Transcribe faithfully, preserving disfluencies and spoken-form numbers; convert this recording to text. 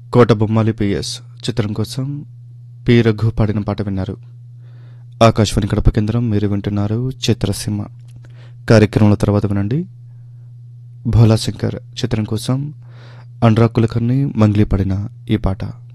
కోట బొమ్మాలి పిఎస్ చిత్రం కోసం పి రఘు పాడిన పాట విన్నారు. ఆకాశవాణి కడప కేంద్రం. మీరు వింటున్నారు చిత్రసీమ కార్యక్రమంలో. తర్వాత వినండి భోలా శంకర్ చిత్రం కోసం అనురాగ్ కులకర్ణి మంగ్లీ పాడిన ఈ పాట.